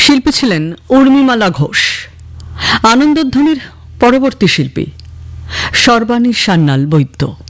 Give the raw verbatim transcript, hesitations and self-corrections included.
শিল্পী ছিলেন উর্মিমালা ঘোষ। আনন্দধ্বনির পরবর্তী শিল্পী সর্বাণী সান্যাল বৈদ্য।